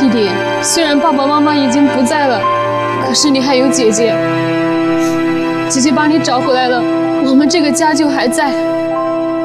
弟弟，虽然爸爸妈妈已经不在了，可是你还有姐姐。姐姐把你找回来了，我们这个家就还在。